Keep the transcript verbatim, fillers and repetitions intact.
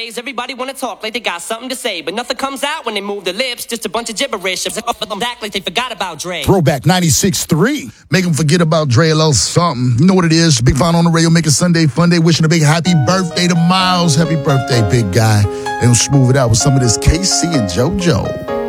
Nowadays, everybody wanna talk like they got something to say, but nothing comes out when they move their lips, just a bunch of gibberish. Act like they forgot about Dre. Throwback ninety-six three. Make them forget about Dre a little something. You know what it is. Big Fun on the radio, making Sunday fun day. Wishing a big happy birthday to Miles. Happy birthday, big guy. They gonna smooth it out with some of this K C and JoJo.